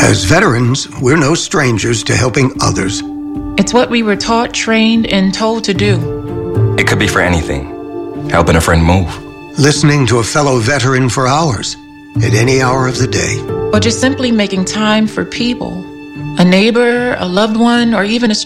As veterans, we're no strangers to helping others. It's what we were taught, trained, and told to do. It could be for anything. Helping a friend move. Listening to a fellow veteran for hours, at any hour of the day. Or just simply making time for people. A neighbor, a loved one, or even a